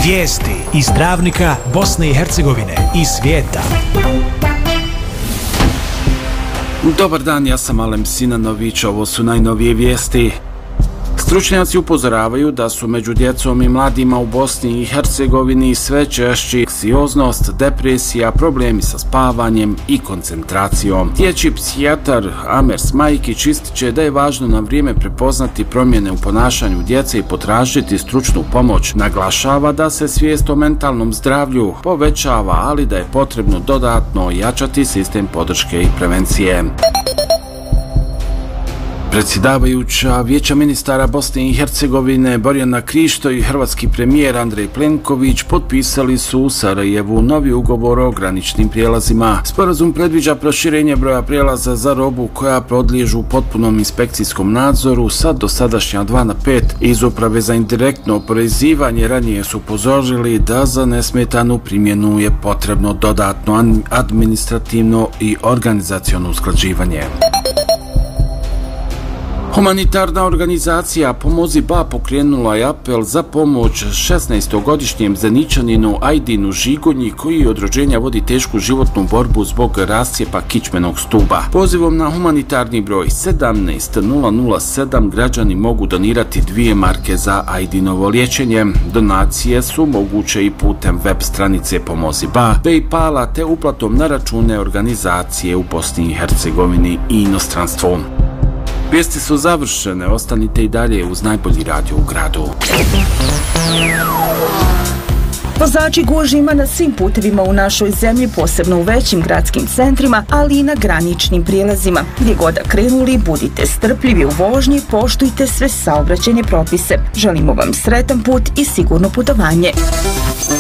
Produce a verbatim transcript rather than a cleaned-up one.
Vijesti iz Travnika, Bosne i Hercegovine i svijeta. Dobar dan, ja sam Alem Sinanović, ovo su najnovije vijesti. Stručnjaci upozoravaju da su među djecom i mladima u Bosni i Hercegovini sve češći anksioznost, depresija, problemi sa spavanjem i koncentracijom. Dječji psihijatar Amer Smajkić ističe da je važno na vrijeme prepoznati promjene u ponašanju djece i potražiti stručnu pomoć. Naglašava da se svijest o mentalnom zdravlju povećava, ali da je potrebno dodatno jačati sistem podrške i prevencije. Predsjedavajuća Vijeća ministara Bosne i Hercegovine Borjana Krišto i hrvatski premijer Andrej Plenković potpisali su u Sarajevu novi ugovor o graničnim prijelazima. Sporazum predviđa proširenje broja prijelaza za robu koja podliježu potpunom inspekcijskom nadzoru sa dosadašnja dva na pet. Iz Uprave za indirektno oporezivanje ranije su upozorili da za nesmetanu primjenu je potrebno dodatno administrativno i organizaciono usklađivanje. Humanitarna organizacija Pomozi Ba pokrenula je apel za pomoć šesnaestogodišnjem Zeničaninu Ajdinu Žigonji koji od rođenja vodi tešku životnu borbu zbog rascijepa kičmenog stuba. Pozivom na humanitarni broj sedamnaest nula nula sedam građani mogu donirati dvije marke za Ajdinovo liječenje. Donacije su moguće i putem web stranice Pomozi Ba, PayPala te uplatom na račune organizacije u Bosni i Hercegovini i inostranstvu. Vijesti su završene, ostanite i dalje uz najbolji radio u gradu. Vozači gužvi ima na svim putevima u našoj zemlji, posebno u većim gradskim centrima, ali i na graničnim prijelazima. Gdje god da krenuli, budite strpljivi u vožnji, poštujte sve saobraćajne propise. Želimo vam sretan put i sigurno putovanje.